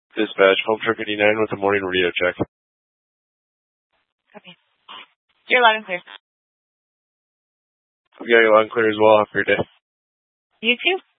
Dispatch, home truck 89 with a morning radio check. Okay. You're loud and clear. Yeah, you're loud and clear as well. Have a great day. You too.